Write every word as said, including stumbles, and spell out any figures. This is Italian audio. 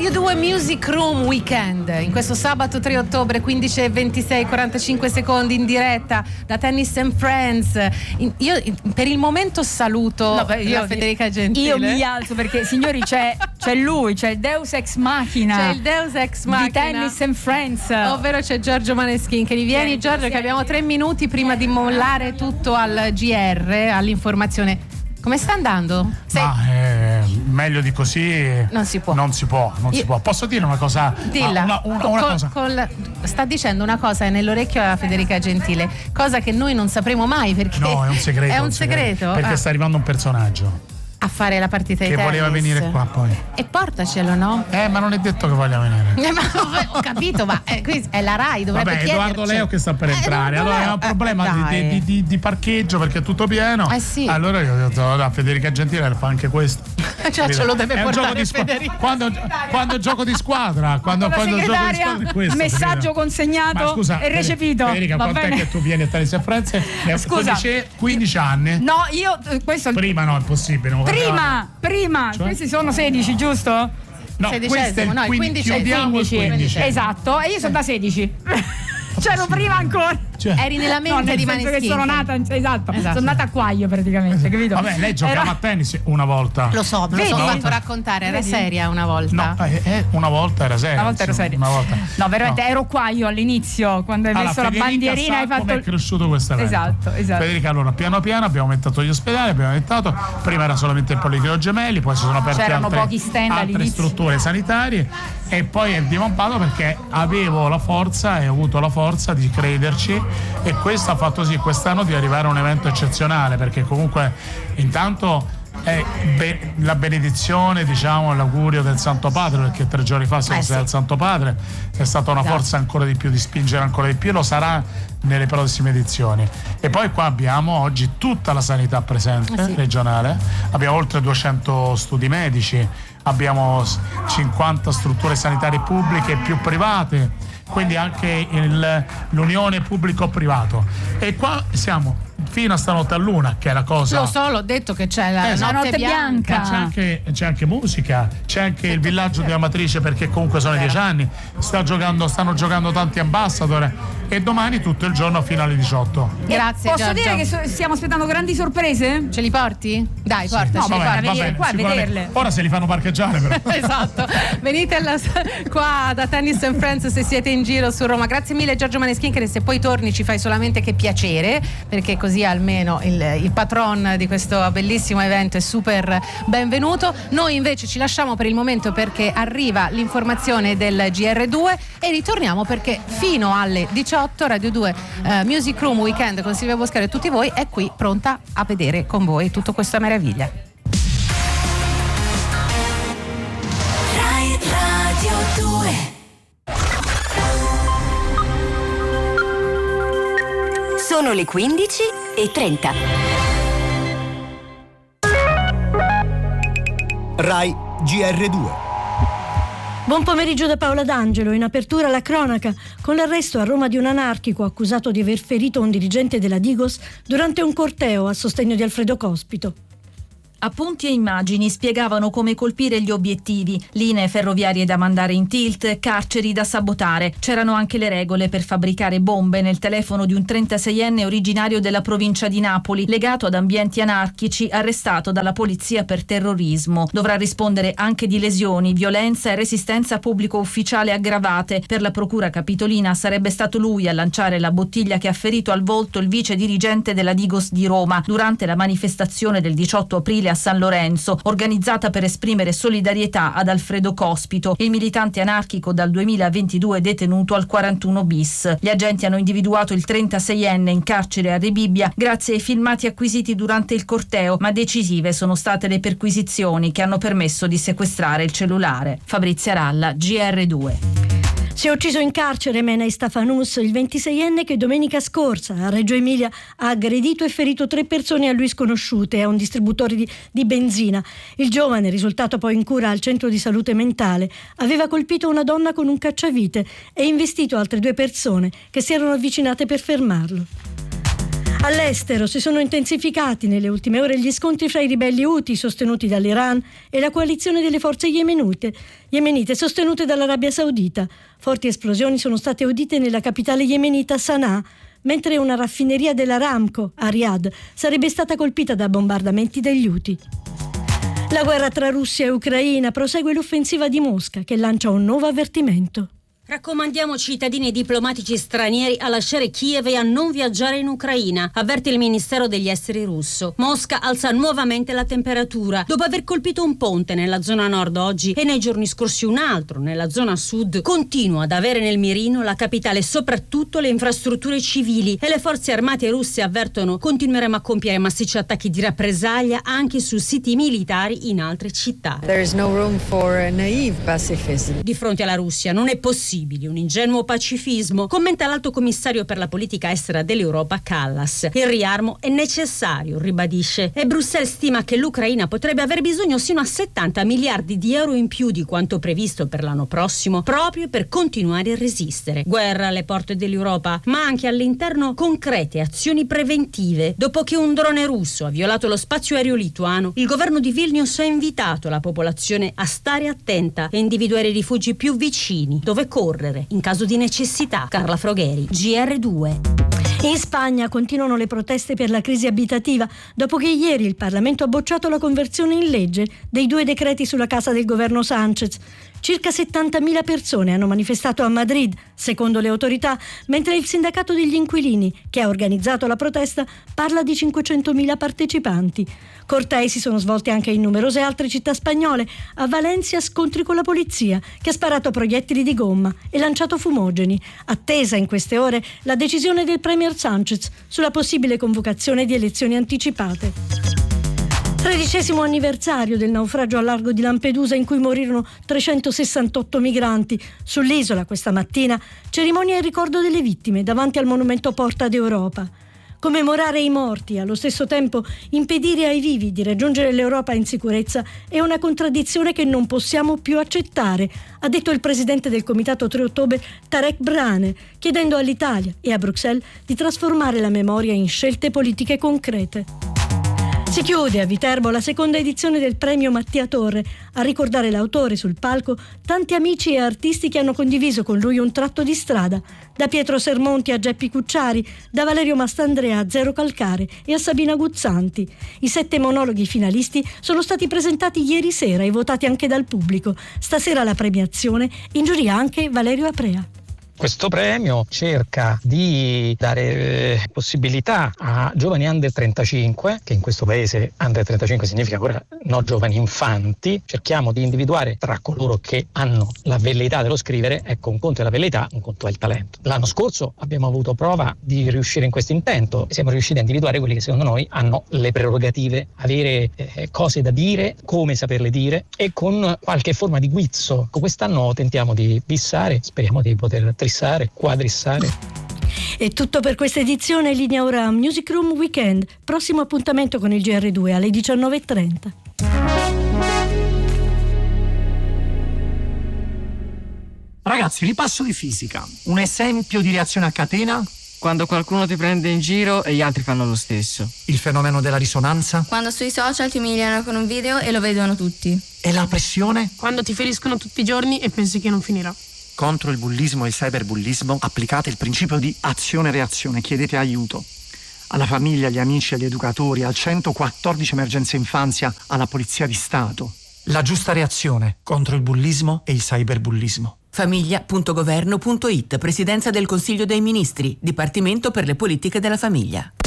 Radio due Music Room Weekend in questo sabato tre ottobre quindici e ventisei, quarantacinque secondi in diretta da Tennis and Friends. In, io in, per il momento saluto no, beh, io, la Federica Gentile. Io mi alzo perché signori c'è, c'è lui, c'è il Deus Ex Machina. C'è il Deus Ex Machina di Tennis and Friends. Ovvero c'è Giorgio Maneskin che vieni Giorgio che abbiamo tre minuti prima di mollare tutto al G R, all'informazione. Come sta andando? Sei... Ma eh, meglio di così non si può. Non si può, non Io... si può. Posso dire una cosa? Dilla. Ah, una, una, una col, cosa. Col... Sta dicendo una cosa nell'orecchio alla Federica Gentile, cosa che noi non sapremo mai perché no, è un segreto. È un, un segreto, segreto? Perché ah. sta arrivando un personaggio a fare la partita di che tennis. voleva venire qua poi. E portacelo, no? Eh, ma non è detto che voglia venire. Eh, ma ho capito, ma eh, qui è la Rai, dovrebbe Vabbè, chiederci. Edoardo Leo che sta per entrare. Eh, allora è un problema eh, di, di, di, di parcheggio perché è tutto pieno. Eh sì. Allora io ho detto, la Federica Gentile fa anche questo. Cioè ce lo deve è portare un gioco di squ- Federica. Quando, quando gioco di squadra, quando, quando gioco di squadra è questo. Messaggio Federica. consegnato Ma scusa, e recepito. Federica, va quant'è bene? che tu vieni a Tennis and Friends? Scusa, quindici, quindici anni? No, io questo Prima no, è possibile. non Prima, prima, Cioè? questi sono sedici, giusto? No, questo è il no, il quindici, quindici, chiudiamo il quindici. Esatto, e io sono da sedici. C'ero prima ancora. Cioè. Eri nella mente no, nel di senso Maneskin. che sono nata, esatto, esatto. sono nata a Quaglio praticamente, capito? Vabbè, lei giocava Era... a tennis una volta. Lo so, me lo sono Vedi? fatto raccontare, era Vedi? seria una volta. No, eh, eh, una volta era seria. Una volta ero seria. Una volta. No, veramente No. ero Quaglio all'inizio, quando hai Allora, messo la Federica bandierina sa hai fatto come è cresciuto questo evento. Esatto, esatto. Federica, allora piano piano abbiamo aumentato gli ospedali, abbiamo aumentato, prima era solamente il Policlinico Gemelli, poi si sono aperte C'erano altre, pochi stand altre all'inizio. strutture sanitarie e poi è divampato perché avevo la forza e ho avuto la forza di crederci e questo ha fatto sì quest'anno di arrivare a un evento eccezionale perché comunque intanto è be- la benedizione, diciamo, l'augurio del Santo Padre, perché tre giorni fa siamo eh, stati sì. al Santo Padre, è stata una Esatto. forza ancora di più, di spingere ancora di più, lo sarà nelle prossime edizioni. E poi qua abbiamo oggi tutta la sanità presente, eh, sì. regionale, abbiamo oltre duecento studi medici, abbiamo cinquanta strutture sanitarie pubbliche e più private, quindi anche il, l'unione pubblico-privato. E qua siamo fino a stanotte a luna, che è la cosa. Lo so, l'ho detto che c'è la Eh, notte, notte bianca. bianca. C'è anche, c'è anche musica, c'è anche il villaggio di Amatrice perché comunque sono i dieci anni, sta giocando, stanno giocando tanti ambassador e domani tutto il giorno fino alle diciotto. Grazie, Posso Giorgio. dire che so- stiamo aspettando grandi sorprese? Ce li porti? Dai, Sì. portaci. No, va vabbè, bene, va venire bene, qua a sicuramente. vederle. Ora se li fanno parcheggiare però. Esatto, venite alla, qua da Tennis and Friends se siete in giro su Roma. Grazie mille Giorgio Maneskin, che se poi torni ci fai solamente che piacere, perché così almeno il, il patron di questo bellissimo evento è super benvenuto. Noi invece ci lasciamo per il momento perché arriva l'informazione del G R due e ritorniamo perché fino alle diciotto Radio due eh, Music Room Weekend con Silvia Boscari e tutti voi è qui pronta a vedere con voi tutta questa meraviglia. Rai Radio due. Sono le quindici e trenta. Rai G R due. Buon pomeriggio da Paola D'Angelo. In apertura la cronaca con l'arresto a Roma di un anarchico accusato di aver ferito un dirigente della Digos durante un corteo a sostegno di Alfredo Cospito. Appunti e immagini spiegavano come colpire gli obiettivi, linee ferroviarie da mandare in tilt, carceri da sabotare. C'erano anche le regole per fabbricare bombe nel telefono di un trentaseienne originario della provincia di Napoli, legato ad ambienti anarchici, arrestato dalla polizia per terrorismo. Dovrà rispondere anche di lesioni, violenza e resistenza pubblico ufficiale aggravate. Per la procura capitolina sarebbe stato lui a lanciare la bottiglia che ha ferito al volto il vice dirigente della Digos di Roma durante la manifestazione del diciotto aprile a San Lorenzo, organizzata per esprimere solidarietà ad Alfredo Cospito, il militante anarchico dal duemilaventidue detenuto al quarantuno bis. Gli agenti hanno individuato il trentaseienne in carcere a Rebibbia grazie ai filmati acquisiti durante il corteo, ma decisive sono state le perquisizioni che hanno permesso di sequestrare il cellulare. Fabrizia Ralla, G R due. Si è ucciso in carcere Mena Stefanus, il ventiseienne che domenica scorsa a Reggio Emilia ha aggredito e ferito tre persone a lui sconosciute e a un distributore di, di benzina. Il giovane, risultato poi in cura al centro di salute mentale, aveva colpito una donna con un cacciavite e investito altre due persone che si erano avvicinate per fermarlo. All'estero si sono intensificati nelle ultime ore gli scontri fra i ribelli Houthi sostenuti dall'Iran e la coalizione delle forze yemenite, yemenite sostenute dall'Arabia Saudita. Forti esplosioni sono state udite nella capitale yemenita Sana'a, mentre una raffineria dell'Aramco a Riyadh sarebbe stata colpita da bombardamenti degli Houthi. La guerra tra Russia e Ucraina, prosegue l'offensiva di Mosca che lancia un nuovo avvertimento. Raccomandiamo cittadini e diplomatici stranieri a lasciare Kiev e a non viaggiare in Ucraina, avverte il Ministero degli Esteri russo. Mosca alza nuovamente la temperatura dopo aver colpito un ponte nella zona nord oggi e nei giorni scorsi un altro nella zona sud. Continua ad avere nel mirino la capitale e soprattutto le infrastrutture civili, e le forze armate russe avvertono: continueremo a compiere massicci attacchi di rappresaglia anche su siti militari in altre città. There is no room for naive pacifism. Di fronte alla Russia non è possibile un ingenuo pacifismo, commenta l'alto commissario per la politica estera dell'Europa Kallas. Il riarmo è necessario, ribadisce, e Bruxelles stima che l'Ucraina potrebbe aver bisogno sino a settanta miliardi di euro in più di quanto previsto per l'anno prossimo, proprio per continuare a resistere. Guerra alle porte dell'Europa, ma anche all'interno concrete azioni preventive. Dopo che un drone russo ha violato lo spazio aereo lituano, il governo di Vilnius ha invitato la popolazione a stare attenta e individuare i rifugi più vicini, dove correre in caso di necessità. Carla Frogheri, G R due. In Spagna continuano le proteste per la crisi abitativa dopo che ieri il Parlamento ha bocciato la conversione in legge dei due decreti sulla casa del governo Sánchez. Circa settantamila persone hanno manifestato a Madrid, secondo le autorità, mentre il sindacato degli inquilini, che ha organizzato la protesta, parla di cinquecentomila partecipanti. Cortei si sono svolti anche in numerose altre città spagnole. A Valencia scontri con la polizia, che ha sparato proiettili di gomma e lanciato fumogeni. Attesa in queste ore la decisione del premier Sánchez sulla possibile convocazione di elezioni anticipate. Tredicesimo anniversario del naufragio al largo di Lampedusa, in cui morirono trecentosessantotto migranti. Sull'isola questa mattina cerimonia in ricordo delle vittime davanti al monumento Porta d'Europa. Commemorare i morti e allo stesso tempo impedire ai vivi di raggiungere l'Europa in sicurezza è una contraddizione che non possiamo più accettare, ha detto il presidente del Comitato tre ottobre Tarek Brane, chiedendo all'Italia e a Bruxelles di trasformare la memoria in scelte politiche concrete. Si chiude a Viterbo la seconda edizione del premio Mattia Torre. A ricordare l'autore sul palco tanti amici e artisti che hanno condiviso con lui un tratto di strada, da Pietro Sermonti a Geppi Cucciari, da Valerio Mastandrea a Zero Calcare e a Sabina Guzzanti. I sette monologhi finalisti sono stati presentati ieri sera e votati anche dal pubblico. Stasera la premiazione, in giuria anche Valerio Aprea. Questo premio cerca di dare eh, possibilità a giovani under trentacinque, che in questo paese under trentacinque significa ancora no giovani infanti. Cerchiamo di individuare tra coloro che hanno la velleità dello scrivere, ecco, un conto è la velleità, un conto è il talento. L'anno scorso abbiamo avuto prova di riuscire in questo intento e siamo riusciti a individuare quelli che secondo noi hanno le prerogative, avere eh, cose da dire, come saperle dire e con qualche forma di guizzo. Quest'anno tentiamo di bissare, speriamo di poter quadrissare. È tutto per questa edizione. In linea ora Music Room Weekend. Prossimo appuntamento con il G R due alle diciannove e trenta. Ragazzi, ripasso di fisica. Un esempio di reazione a catena? Quando qualcuno ti prende in giro e gli altri fanno lo stesso. Il fenomeno della risonanza? Quando sui social ti umiliano con un video e lo vedono tutti. E la pressione? Quando ti feriscono tutti i giorni e pensi che non finirà. Contro il bullismo e il cyberbullismo applicate il principio di azione-reazione, chiedete aiuto. Alla famiglia, agli amici, agli educatori, al centoquattordici Emergenza Infanzia, alla Polizia di Stato. La giusta reazione contro il bullismo e il cyberbullismo. famiglia punto governo punto it, Presidenza del Consiglio dei Ministri, Dipartimento per le Politiche della Famiglia.